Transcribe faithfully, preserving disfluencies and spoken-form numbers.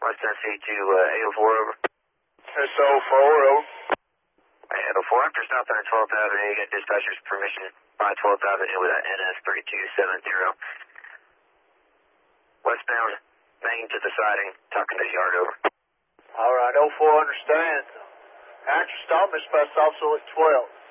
West Tennessee to uh, eight oh four, over. S O four, over. eight oh four, after stopping at twelfth Avenue, you get dispatcher's permission by twelfth Avenue with an N S three two seven zero. Westbound, banging to the siding, talking to the yard, over. All right, oh four, understand. After stop, Miss Best Officer at twelve.